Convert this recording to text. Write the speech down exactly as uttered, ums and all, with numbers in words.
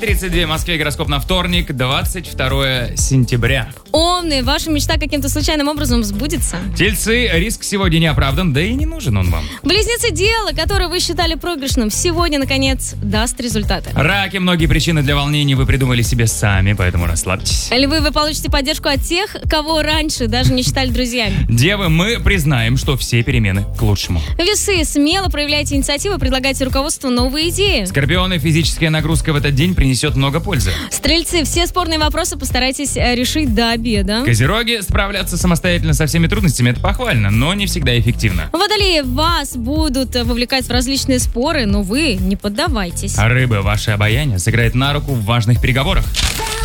тридцать два в Москве, гороскоп на вторник, двадцать второе сентября. Овны, ваша мечта каким-то случайным образом сбудется. Тельцы, риск сегодня не оправдан, да и не нужен он вам. Близнецы, дело, которое вы считали проигрышным, сегодня, наконец, даст результаты. Раки, многие причины для волнений вы придумали себе сами, поэтому расслабьтесь. Львы, вы получите поддержку от тех, кого раньше даже не считали друзьями. Девы, мы признаем, что все перемены к лучшему. Весы, смело проявляйте инициативу, предлагайте руководству новые идеи. Скорпионы, физическая нагрузка в этот день принесет много пользы. Стрельцы, все спорные вопросы постарайтесь э, решить до обеда. Козероги, справляться самостоятельно со всеми трудностями — это похвально, но не всегда эффективно. Водолеи, вас будут вовлекать в различные споры, но вы не поддавайтесь. А рыбы, ваше обаяние сыграет на руку в важных переговорах.